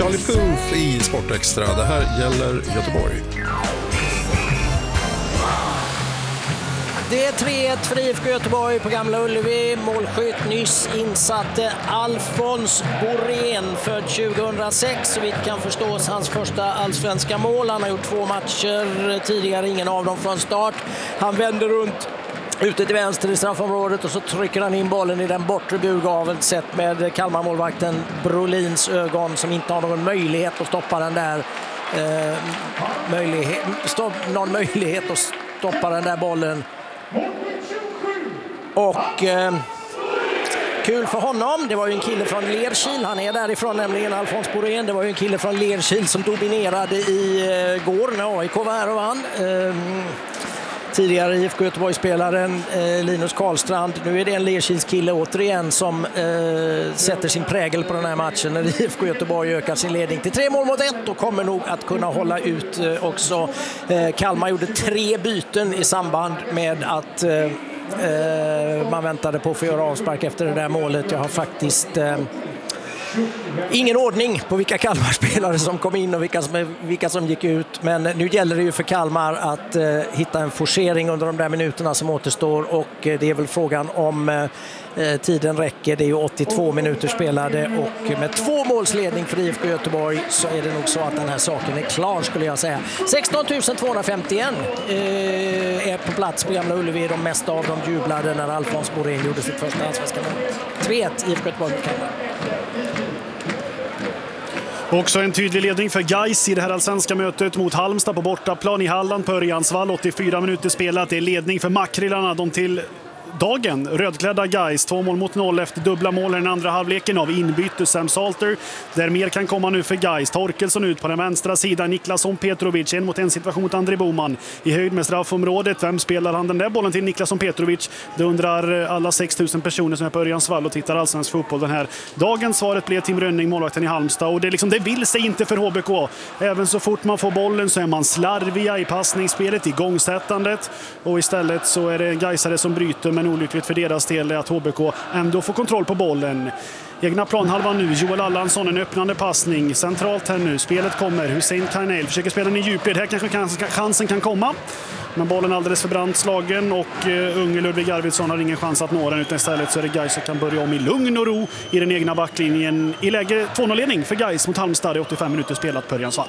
Charlie Puth i Sportextra. Det här gäller Göteborg. Det är 3-1 för IFK Göteborg på Gamla Ullevi. Målskytt nyss insatte Alfons Borén, född 2006. Så vi kan förstå hans första allsvenska mål. Han har gjort 2 matcher tidigare, ingen av dem från start. Han vänder runt ute till vänster i straffområdet och så trycker han in bollen i den bortre burgaveln, sett med Kalmar-målvakten Brolins ögon, som inte har någon möjlighet att stoppa den där möjlighet att stoppa den där bollen. Och kul för honom, det var ju en kille från Lerkil, han är därifrån nämligen, Alfons Borén. Det var ju en kille från Lerkil som dominerade i går när AIK var här och vann. Tidigare IFK Göteborg-spelaren Linus Karlstrand. Nu är det en Lerkils kille återigen som sätter sin prägel på den här matchen när IFK Göteborg ökar sin ledning till 3-1 och kommer nog att kunna hålla ut också. Kalmar gjorde 3 byten i samband med att man väntade på att få göra avspark efter det där målet. Jag har faktiskt ingen ordning på vilka Kalmar-spelare som kom in och vilka som gick ut. Men nu gäller det ju för Kalmar att hitta en forcering under de där minuterna som återstår. Och det är väl frågan om tiden räcker. Det är ju 82 minuter spelade och med 2 målsledning för IFK Göteborg så är det nog så att den här saken är klar, skulle jag säga. 16 251 är på plats på Gamla Ullevi. De mesta av dem jublade när Alfons Borén gjorde sitt första allsvenska mål. 3-1 IFK Göteborg mot Kalmar. Också en tydlig ledning för Gais i det här allsvenska mötet mot Halmstad på bortaplan i Halland på Örjansvall. 84 minuter spelat. Det är ledning för Makrillarna. De till dagen rödklädda Gais, 2-0 efter dubbla mål i den andra halvleken av inbyte Sam Salter. Där mer kan komma nu för Gais. Torkelsson ut på den vänstra sidan, Niklasson Petrovic 1-1 situation mot André Boman i höjd med straffområdet. Vem spelar han den där bollen till? Niklasson Petrovic. Det undrar alla 6000 personer som är på Örjansvall och tittar allsvensk fotboll den här dagen. Svaret blev Tim Rönning, målvakten i Halmstad, och det vill sig inte för HBK. Även så fort man får bollen så är man slarviga i passningsspelet, igångsättandet, och istället så är det en Gaisare som bryter. Men olyckligt för deras del är att HBK ändå får kontroll på bollen. Egna planhalvan nu, Joel Allansson, en öppnande passning centralt här nu. Spelet kommer, Hussein Karnell försöker spela den i djupled. Här kanske chansen kan komma. Men bollen alldeles för brant slagen och unge Ludvig Arvidsson har ingen chans att nå den, utan istället så är det Gais som kan börja om i lugn och ro i den egna backlinjen. I läge 2-0-ledning för Gais mot Halmstad i 85 minuter spelat på Örjansvall.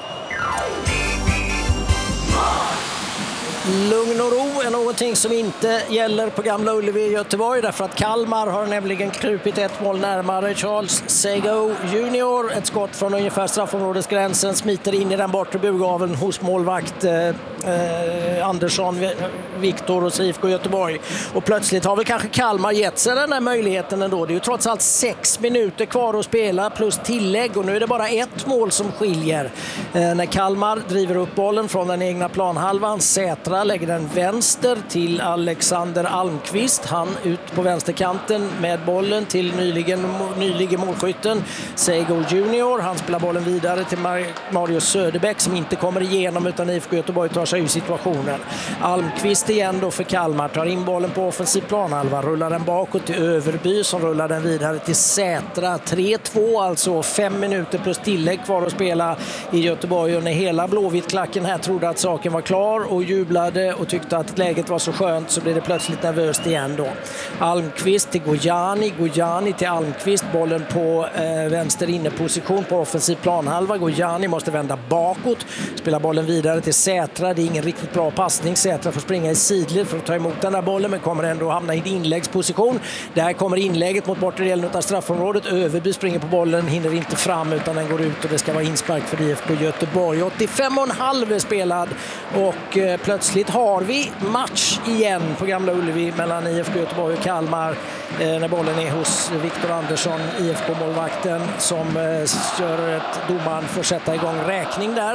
Lugn och ro är någonting som inte gäller på Gamla Ullevi i Göteborg, därför att Kalmar har nämligen krupit 1 mål närmare. Charles Sego Junior, ett skott från ungefär straffområdesgränsen, smiter in i den bortre burgaveln hos målvakt Andersson, Viktor och IFK Göteborg. Och plötsligt har väl kanske Kalmar gett sig den här möjligheten ändå. Det är ju trots allt 6 minuter kvar att spela plus tillägg, och nu är det bara 1 mål som skiljer. När Kalmar driver upp bollen från den egna planhalvan, Sätra lägger den vänster till Alexander Almqvist. Han ut på vänsterkanten med bollen till nyligen målskytten Sego Junior. Han spelar bollen vidare till Marius Söderbäck som inte kommer igenom, utan IFK Göteborg tar sig ur situationen. Almqvist igen då för Kalmar, tar in bollen på offensiv planhalva, rullar den bakåt till Överby som rullar den vidare till Sätra. 3-2 alltså, 5 minuter plus tillägg kvar att spela i Göteborg, och när hela Blåvitt-klacken här trodde att saken var klar och jublade och tyckte att läget var så skönt, så blev det plötsligt nervöst igen då. Almqvist till Gojani till Almqvist, bollen på vänster inneposition på offensiv planhalva. Gojani måste vända bakåt, spela bollen vidare till Sätra. Det är ingen riktigt bra passning. Sätra får springa i sidled för att ta emot den där bollen, men kommer ändå hamna i en inläggsposition. Där kommer inlägget mot bortre delen av straffområdet. Överby springer på bollen, hinner inte fram utan den går ut, och det ska vara inspark för IFK Göteborg. 85,5 är spelad och plötsligt har vi match igen på Gamla Ullevi mellan IFK Göteborg och Kalmar när bollen är hos Viktor Andersson, IFK-målvakten, som kör ett domaren för att sätta igång räkning där.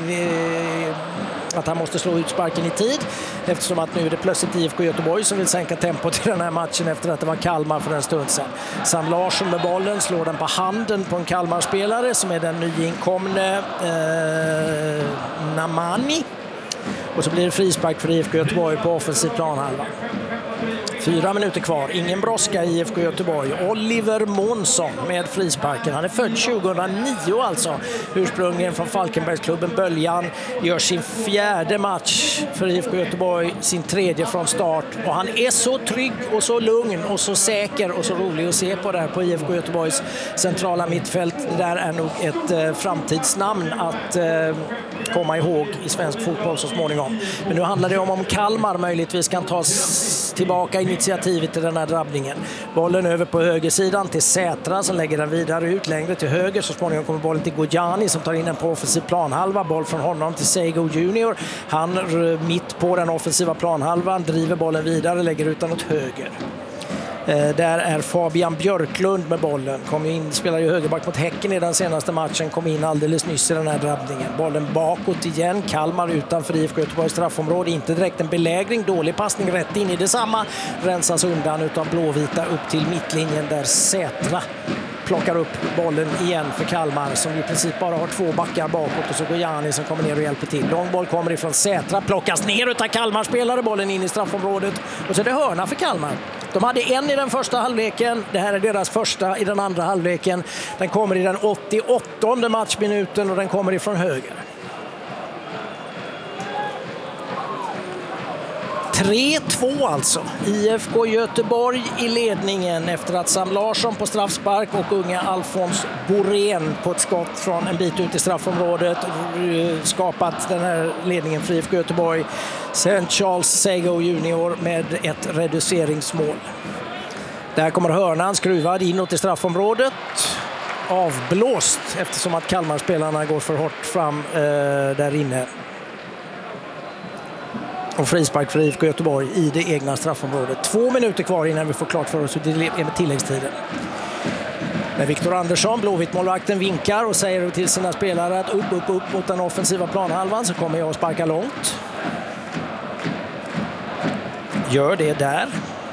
Att han måste slå ut sparken i tid, eftersom att nu är det plötsligt IFK Göteborg som vill sänka tempot i den här matchen efter att det var Kalmar för en stund sedan. Sam Larsson med bollen slår den på handen på en Kalmar-spelare som är den nyinkomne Namani. Och så blir det frispark för IFK Göteborg på offensiv planhalva. 4 minuter kvar, ingen brådska i IFK Göteborg. Oliver Månsson med frisparken. Han är född 2009 alltså. Ursprungligen från Falkenbergsklubben Böljan. Gör sin 4:e match för IFK Göteborg, sin 3:e från start. Och han är så trygg och så lugn och så säker och så rolig att se på där på IFK Göteborgs centrala mittfält. Det där är nog ett framtidsnamn att komma ihåg i svensk fotboll så småningom. Men nu handlar det om Kalmar möjligtvis kan ta tillbaka initiativet till den här drabbningen. Bollen över på högersidan till Sätra som lägger den vidare ut längre till höger. Så småningom kommer bollen till Gojani som tar in den på offensiv planhalva. Boll från honom till Sego Junior. Han mitt på den offensiva planhalvan driver bollen vidare, lägger ut den åt höger. Där är Fabian Björklund med bollen. Kom in, spelar ju högerback mot Häcken i den senaste matchen. Kom in alldeles nyss i den här drabbningen. Bollen bakåt igen. Kalmar utanför IFK Göteborgs straffområde. Inte direkt en belägring. Dålig passning rätt in i detsamma. Rensas undan utav blåvita upp till mittlinjen där Sätra plockar upp bollen igen för Kalmar som i princip bara har 2 backar bakåt och så går Jani som kommer ner och hjälper till. Lång boll kommer ifrån Sätra, plockas ner utav Kalmar, spelare bollen in i straffområdet och så är det hörna för Kalmar. De hade en i den första halvleken, det här är deras första i den andra halvleken. Den kommer i den 88:e matchminuten och den kommer ifrån höger. 3-2 alltså. IFK Göteborg i ledningen efter att Sam Larsson på straffspark och unga Alfons Borén på ett skott från en bit ut i straffområdet skapat den här ledningen för IFK Göteborg. Sen Charles Sego Junior med ett reduceringsmål. Där kommer hörnan skruvad inåt i straffområdet. Avblåst eftersom att Kalmar-spelarna går för hårt fram där inne. Och frispark för IFK Göteborg i det egna straffområdet. 2 minuter kvar innan vi får klart för oss hur det är med tilläggstiden. Men Viktor Andersson, Blåvitt-målvakten, vinkar och säger till sina spelare att upp mot den offensiva planhalvan så kommer jag att sparka långt. Gör det där.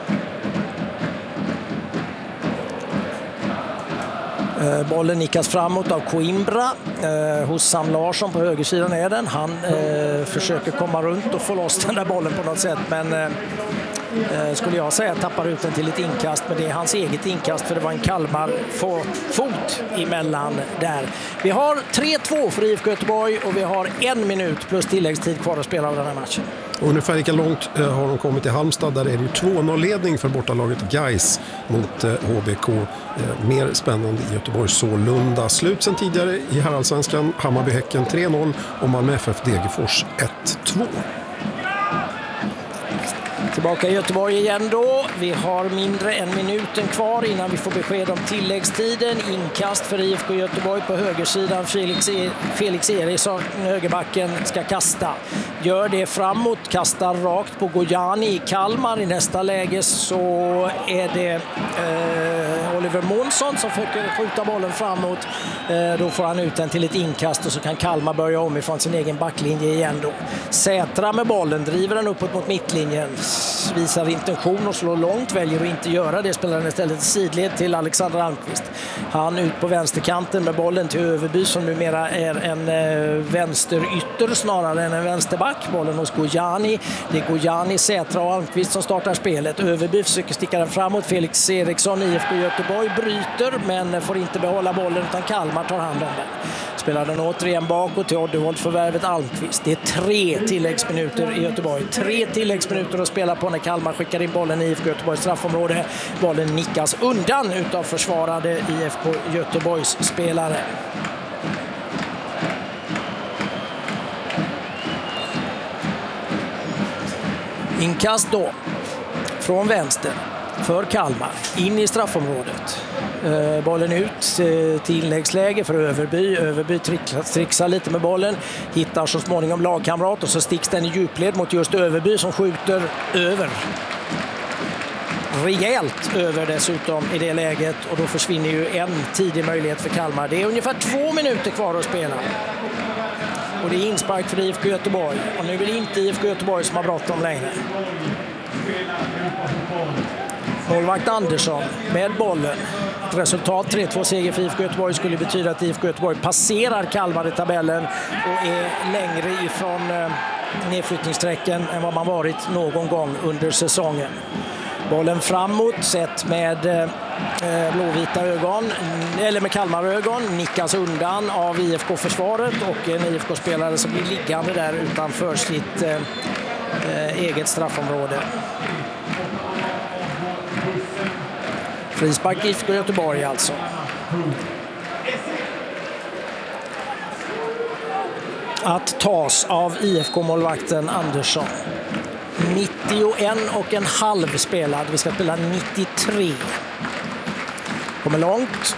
Bollen nickas framåt av Coimbra. Hos Sam Larsson på högersidan är den. Han försöker komma runt och få loss den där bollen på något sätt. Men skulle jag säga tappar ut den till ett inkast. Men det är hans eget inkast för det var en Kalmar-fot emellan där. Vi har 3-2 för IFK Göteborg och vi har 1 minut plus tilläggstid kvar att spela av den här matchen. Och ungefär lika långt har de kommit till Halmstad. Där är det ju 2-0-ledning för bortalaget Gais mot HBK. Mer spännande i Göteborg Sålunda. Slut sen tidigare i herrallsvenskan. Hammarby-Häcken 3-0 och Malmö FF Degerfors 1-2. Tillbaka i Göteborg igen då. Vi har mindre än minuten kvar innan vi får besked om tilläggstiden. Inkast för IFK Göteborg på högersidan. Felix Eriksson, högerbacken, ska kasta. Gör det framåt, kastar rakt på Gojani i Kalmar. I nästa läge så är det Oliver Månsson som försöker skjuta bollen framåt. Då får han ut den till ett inkast och så kan Kalmar börja om ifrån sin egen backlinje igen då. Sätra med bollen, driver den uppåt mot mittlinjen. Visar intention och slår långt, väljer att inte göra det. Spelar den istället sidled till Alexander Almqvist. Han ut på vänsterkanten med bollen till Överby som numera är en vänsterytter snarare än en vänsterback. Bollen hos Gojani. Det är Gojani, Sätra och Almqvist som startar spelet. Överby försöker sticka den framåt. Felix Eriksson, IFK Göteborg, bryter men får inte behålla bollen utan Kalmar tar hand om den. Spelar den återigen bakåt till Oddevold-förvärvet Almqvist. Det är 3 tilläggsminuter i Göteborg. 3 tilläggsminuter att spela på när Kalmar skickar in bollen i IFK Göteborgs straffområde. Bollen nickas undan utav försvarade IFK Göteborgs spelare. Inkast då från vänster för Kalmar in i straffområdet. Bollen ut till inläggsläge för Överby. Överby trixar lite med bollen. Hittar så småningom lagkamrat och så sticks den i djupled mot just Överby som skjuter över. Rejält över dessutom i det läget och då försvinner ju en tidig möjlighet för Kalmar. Det är ungefär 2 minuter kvar att spela. Och det är inspark för IFK Göteborg. Och nu är det inte IFK Göteborg som har bråttom längre. Målvakt Andersson med bollen. Ett resultat 3-2 seger för IFK Göteborg skulle betyda att IFK Göteborg passerar Kalmar i tabellen och är längre ifrån nedflyttningssträcken än vad man varit någon gång under säsongen. Bollen framåt sett med blåvita ögon, eller med Kalmarögon, nickas undan av IFK-försvaret och en IFK-spelare som blir liggande där utanför sitt eget straffområde. Frispark IFK Göteborg alltså. Att tas av IFK-målvakten Andersson. 91,5 spelad. Vi ska spela 93. Kommer långt.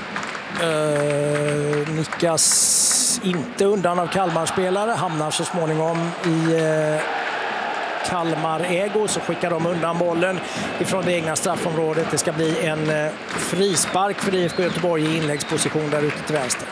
Nickas inte undan av Kalmar-spelare. Hamnar så småningom i Kalmar-ägo, så skickar de undan bollen ifrån det egna straffområdet. Det ska bli en frispark för IFK Göteborg i inläggsposition där ute till vänster.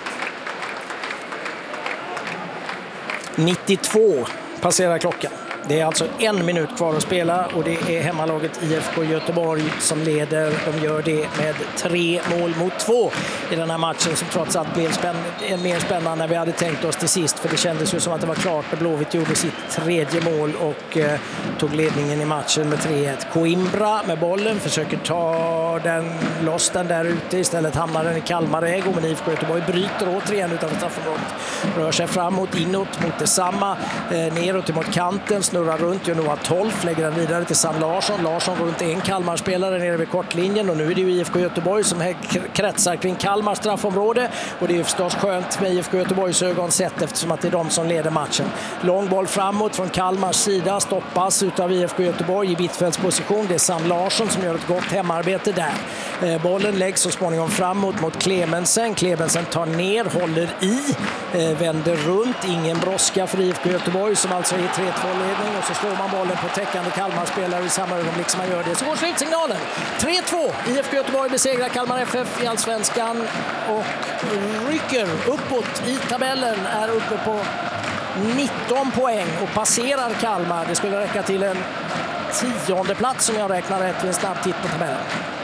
92 passerar klockan. Det är alltså 1 minut kvar att spela och det är hemmalaget IFK Göteborg som leder. De gör det med 3-2 i den här matchen som trots allt blev mer spännande än vi hade tänkt oss till sist. För det kändes ju som att det var klart när Blåvitt gjorde sitt 3:e mål och tog ledningen i matchen med 3-1. Coimbra med bollen försöker ta loss den där ute. Istället hamnar den i Kalmar-ägo, men IFK Göteborg bryter återigen utanför straffområdet. Rör sig framåt, inåt mot detsamma, neråt mot kanten. Snurrar runt, gör Noah 12, lägger den vidare till Sam Larsson. Larsson går runt en Kalmar-spelare nere vid kortlinjen och nu är det ju IFK Göteborg som kretsar kring Kalmar straffområde och det är ju förstås skönt med IFK Göteborgs ögon sett eftersom att det är de som leder matchen. Lång boll framåt från Kalmars sida, stoppas utav IFK Göteborg i mittfältsposition. Det är Sam Larsson som gör ett gott hemarbete där. Bollen läggs så småningom framåt mot Clemensen. Clemensen tar ner, håller i, vänder runt. Ingen brådska för IFK Göteborg som alltså är 3-2-ledning. Och så slår man bollen på täckande Kalmar-spelare i samma ögonblick som man gör det. Så går slutsignalen. 3-2. IFK Göteborg besegrar Kalmar FF i Allsvenskan och rycker uppåt i tabellen. Är uppe på 19 poäng och passerar Kalmar. Det skulle räcka till en 10:e plats som jag räknar rätt vid en snabb titt på tabellen.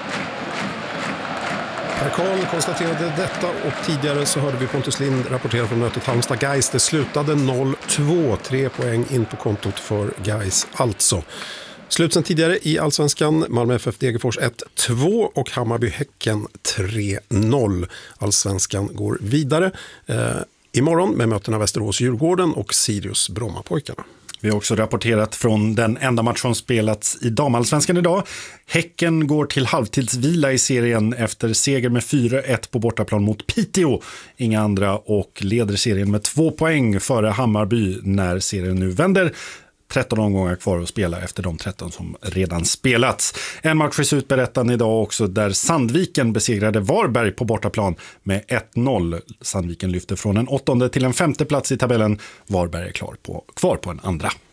Per Karl konstaterade detta och tidigare så hörde vi Pontus Lind rapportera från mötet Halmstad-Gais. Det slutade 0-2, 3 poäng in på kontot för Gais alltså. Slut sen tidigare i Allsvenskan, Malmö FF Degerfors 1-2 och Hammarby-Häcken 3-0. Allsvenskan går vidare imorgon med mötena Västerås-Djurgården och Sirius-Brommapojkarna. Vi har också rapporterat från den enda match som spelats i damallsvenskan idag. Häcken går till halvtidsvila i serien efter seger med 4-1 på bortaplan mot Piteå. Inga andra och leder serien med 2 poäng före Hammarby när serien nu vänder. 13 omgångar kvar att spela efter de 13 som redan spelats. En match i Sutberättan idag också där Sandviken besegrade Varberg på bortaplan med 1-0. Sandviken lyfter från en 8:e till en 5:e plats i tabellen. Varberg är kvar på en andra.